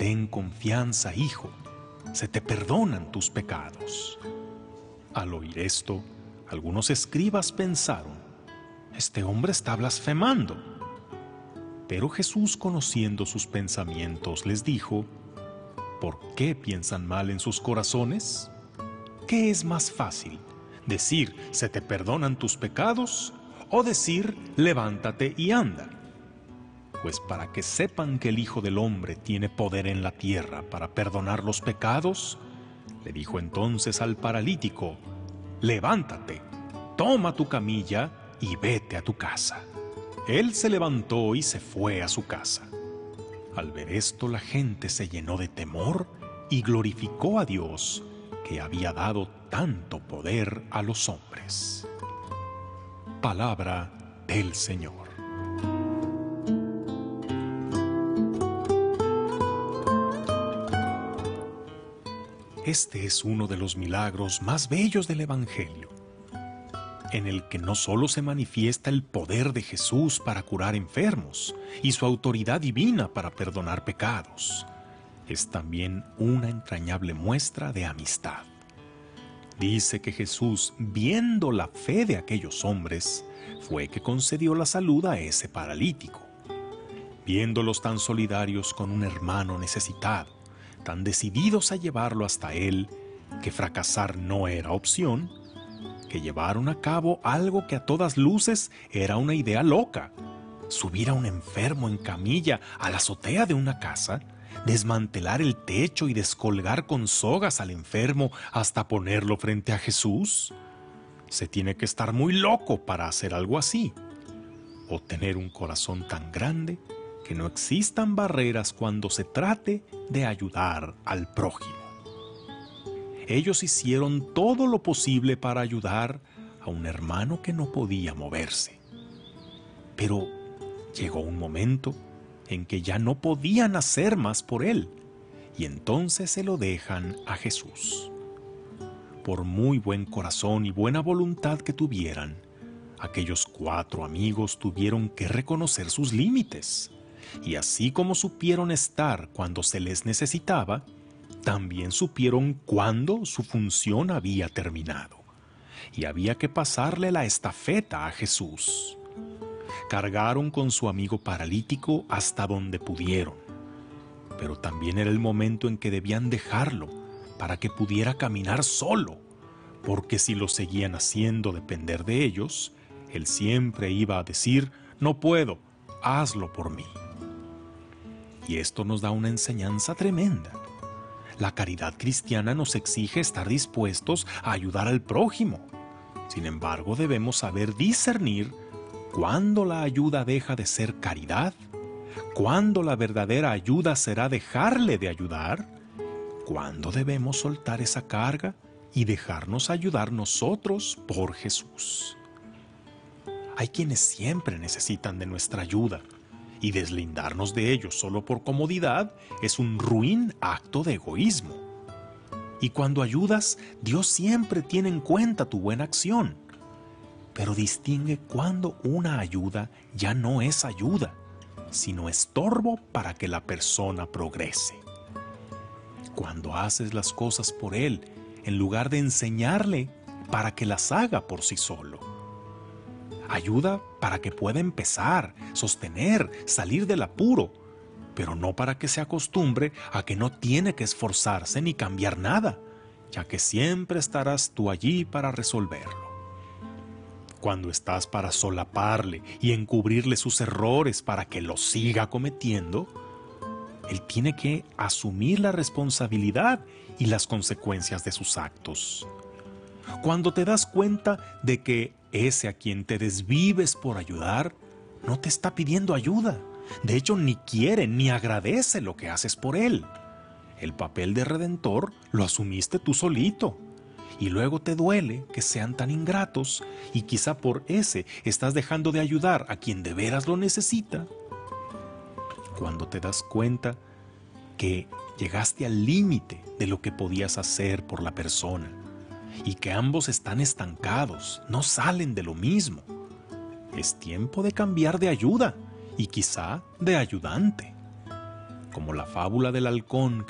Ten confianza, hijo, se te perdonan tus pecados. Al oír esto, algunos escribas pensaron: este hombre está blasfemando. Pero Jesús, conociendo sus pensamientos, les dijo: ¿por qué piensan mal en sus corazones? ¿Qué es más fácil, decir se te perdonan tus pecados o decir levántate y anda? Pues para que sepan que el Hijo del Hombre tiene poder en la tierra para perdonar los pecados, le dijo entonces al paralítico: levántate, toma tu camilla y vete a tu casa. Él se levantó y se fue a su casa. Al ver esto, la gente se llenó de temor y glorificó a Dios, que había dado tanto poder a los hombres. Palabra del Señor. Este es uno de los milagros más bellos del Evangelio, en el que no solo se manifiesta el poder de Jesús para curar enfermos y su autoridad divina para perdonar pecados, es también una entrañable muestra de amistad. Dice que Jesús, viendo la fe de aquellos hombres, fue que concedió la salud a ese paralítico. Viéndolos tan solidarios con un hermano necesitado, tan decididos a llevarlo hasta él, que fracasar no era opción, que llevaron a cabo algo que a todas luces era una idea loca: subir a un enfermo en camilla a la azotea de una casa, desmantelar el techo y descolgar con sogas al enfermo hasta ponerlo frente a Jesús. Se tiene que estar muy loco para hacer algo así, o tener un corazón tan grande que no existan barreras cuando se trate de ayudar al prójimo. Ellos hicieron todo lo posible para ayudar a un hermano que no podía moverse. Pero llegó un momento en que ya no podían hacer más por él, y entonces se lo dejan a Jesús. Por muy buen corazón y buena voluntad que tuvieran, aquellos 4 amigos tuvieron que reconocer sus límites, y así como supieron estar cuando se les necesitaba, también supieron cuándo su función había terminado, y había que pasarle la estafeta a Jesús. Cargaron con su amigo paralítico hasta donde pudieron, pero también era el momento en que debían dejarlo para que pudiera caminar solo, porque si lo seguían haciendo depender de ellos, él siempre iba a decir: no puedo, hazlo por mí. Y esto nos da una enseñanza tremenda. La caridad cristiana nos exige estar dispuestos a ayudar al prójimo. Sin embargo, debemos saber discernir cuándo la ayuda deja de ser caridad, cuándo la verdadera ayuda será dejarle de ayudar, cuándo debemos soltar esa carga y dejarnos ayudar nosotros por Jesús. Hay quienes siempre necesitan de nuestra ayuda, y deslindarnos de ellos solo por comodidad es un ruin acto de egoísmo. Y cuando ayudas, Dios siempre tiene en cuenta tu buena acción, pero distingue cuando una ayuda ya no es ayuda, sino estorbo para que la persona progrese. Cuando haces las cosas por Él, en lugar de enseñarle para que las haga por sí solo. Ayuda para que pueda empezar, sostener, salir del apuro, pero no para que se acostumbre a que no tiene que esforzarse ni cambiar nada, ya que siempre estarás tú allí para resolverlo. Cuando estás para solaparle y encubrirle sus errores para que los siga cometiendo, él tiene que asumir la responsabilidad y las consecuencias de sus actos. Cuando te das cuenta de que ese a quien te desvives por ayudar no te está pidiendo ayuda, de hecho ni quiere ni agradece lo que haces por él. El papel de redentor lo asumiste tú solito, y luego te duele que sean tan ingratos y quizá por ese estás dejando de ayudar a quien de veras lo necesita. Cuando te das cuenta que llegaste al límite de lo que podías hacer por la persona y que ambos están estancados, no salen de lo mismo, es tiempo de cambiar de ayuda y quizá de ayudante. como la fábula del halcón